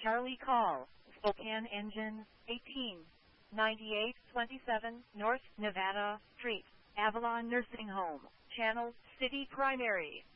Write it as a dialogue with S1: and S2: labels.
S1: Charlie call, Spokane engine, 189827 North Nevada Street, Avalon Nursing Home, Channel City Primary.